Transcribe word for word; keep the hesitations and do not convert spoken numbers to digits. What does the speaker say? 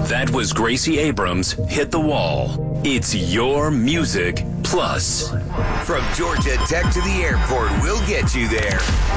That was Gracie Abrams, Hit the Wall. It's your music plus. From Georgia Tech to the airport, we'll get you there.